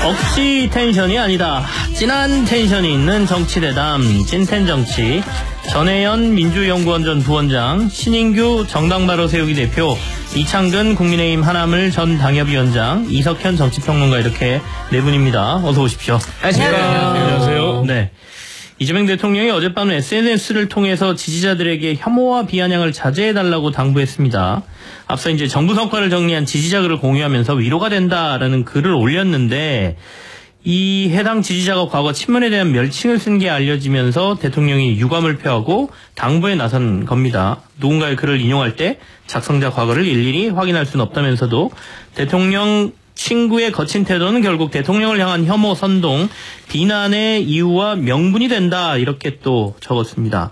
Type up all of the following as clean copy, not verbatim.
억지 텐션이 아니다. 진한 텐션이 있는 정치대담 찐텐정치. 전혜연 민주연구원 전 부원장, 신인규 정당바로 세우기 대표, 이창근 국민의힘 하나물 전 당협위원장, 이석현 정치평론가, 이렇게 네 분입니다. 어서 오십시오. 안녕하십니까. 안녕하세요. 네. 이재명 대통령이 어젯밤 SNS를 통해서 지지자들에게 혐오와 비아냥을 자제해달라고 당부했습니다. 앞서 이제 정부 성과를 정리한 지지자 글을 공유하면서 위로가 된다라는 글을 올렸는데, 이 해당 지지자가 과거 친문에 대한 멸칭을 쓴 게 알려지면서 대통령이 유감을 표하고 당부에 나선 겁니다. 누군가의 글을 인용할 때 작성자 과거를 일일이 확인할 수는 없다면서도 대통령 친구의 거친 태도는 결국 대통령을 향한 혐오, 선동, 비난의 이유와 명분이 된다, 이렇게 또 적었습니다.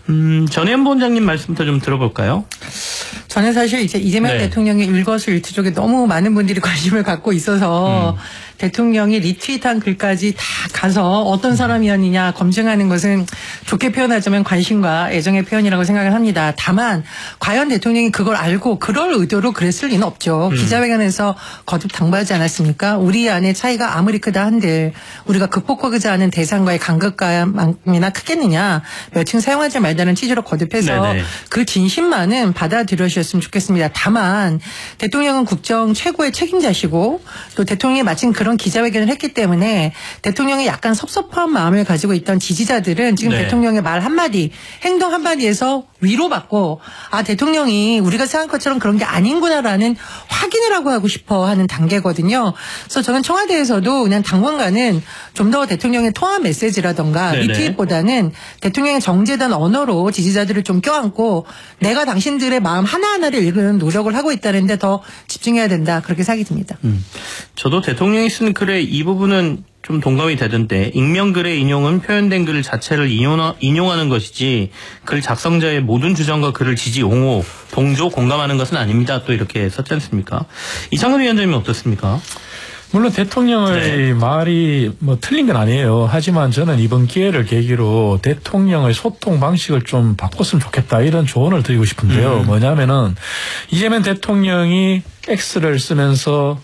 전혜연 부원장님 말씀부터 좀 들어볼까요? 저는 사실 이제 이재명 대통령의 일거수일투족에 너무 많은 분들이 관심을 갖고 있어서 대통령이 리트윗한 글까지 다 가서 어떤 사람이었느냐 검증하는 것은 좋게 표현하자면 관심과 애정의 표현이라고 생각을 합니다. 다만 과연 대통령이 그걸 알고 그럴 의도로 그랬을 리는 없죠. 기자회견에서 거듭 당부하지 않았습니까? 우리 안의 차이가 아무리 크다 한들 우리가 극복하고자 하는 대상과의 간극감이나 크겠느냐, 멸칭 사용하지 말자는 취지로 거듭해서 그 진심만은 받아들여주셨으면 좋겠습니다. 다만 대통령은 국정 최고의 책임자시고 또 대통령이 마침 그런 기자회견을 했기 때문에 대통령이 약간 섭섭한 마음을 가지고 있던 지지자들은 지금 대통령의 말 한마디, 행동 한마디에서 위로받고, 아, 대통령이 우리가 생각한 것처럼 그런 게 아닌구나라는 확인을 하고 싶어 하는 단계거든요. 그래서 저는 청와대에서도 그냥 당분간은 좀 더 대통령의 통화 메시지라던가 리트윗보다는 대통령의 정제된 언어로 지지자들을 좀 껴안고 내가 당신들의 마음 하나하나를 읽는 노력을 하고 있다는 데 더 집중해야 된다, 그렇게 생각이 듭니다. 저도 대통령이 쓴 글의 이 부분은 좀 동감이 되던데, 익명글의 인용은 표현된 글 자체를 인용하는 것이지 글 작성자의 모든 주장과 글을 지지, 옹호, 동조, 공감하는 것은 아닙니다. 또 이렇게 썼지 않습니까? 이창근 위원장님은 어떻습니까? 물론 대통령의 말이 뭐 틀린 건 아니에요. 하지만 저는 이번 기회를 계기로 대통령의 소통 방식을 좀 바꿨으면 좋겠다, 이런 조언을 드리고 싶은데요. 뭐냐면은 이재명 대통령이 X를 쓰면서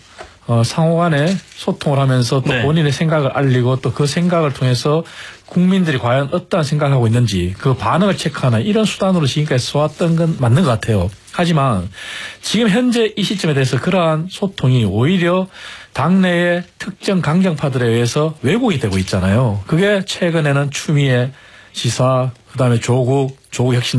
상호간에 소통을 하면서 또 본인의 생각을 알리고 또 그 생각을 통해서 국민들이 과연 어떠한 생각을 하고 있는지 그 반응을 체크하는 이런 수단으로 지금까지 써왔던 건 맞는 것 같아요. 하지만 지금 현재 이 시점에 대해서 그러한 소통이 오히려 당내의 특정 강경파들에 의해서 왜곡이 되고 있잖아요. 그게 최근에는 추미애 지사, 그다음에 조국 혁신